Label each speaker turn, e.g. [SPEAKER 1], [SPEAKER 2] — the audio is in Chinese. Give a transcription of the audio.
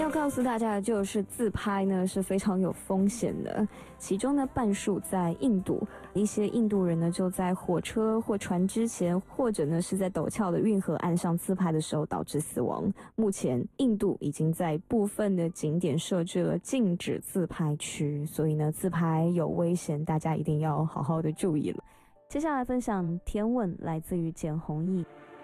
[SPEAKER 1] 要告诉大家的就是自拍呢是非常有风险的，其中呢半数在印度，一些印度人呢就在火车或船之前，或者呢是在陡峭的运河岸上自拍的时候导致死亡。目前印度已经在部分的景点设置了禁止自拍区，所以呢自拍有危险，大家一定要好好的注意了。接下来分享天文来自于简弘毅。